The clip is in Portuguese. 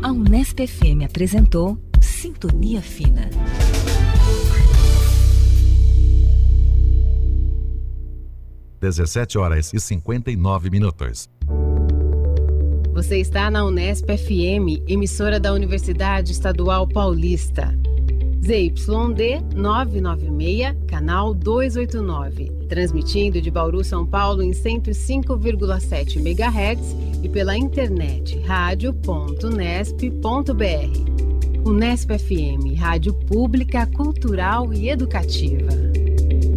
A Unesp FM apresentou Sintonia Fina. Dezessete horas e 59 minutos. Você está na Unesp FM, emissora da Universidade Estadual Paulista. ZYD 996, canal 289. Transmitindo de Bauru, São Paulo em 105,7 MHz e pela internet radio.unesp.br. Unesp FM, rádio pública, cultural e educativa.